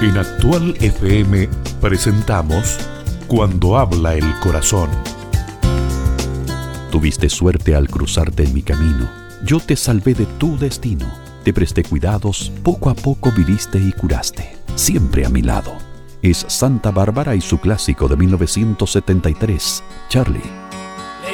En Actual FM presentamos Cuando habla el corazón. Tuviste suerte al cruzarte en mi camino. Yo te salvé de tu destino. Te presté cuidados, poco a poco viviste y curaste. Siempre a mi lado. Es Santa Bárbara y su clásico de 1973, Charlie.